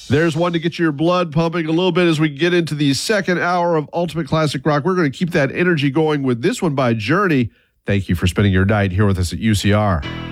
There's one to get your blood pumping a little bit as we get into the second hour of Ultimate Classic Rock. We're going to keep that energy going with this one by Journey. Thank you for spending your night here with us at UCR.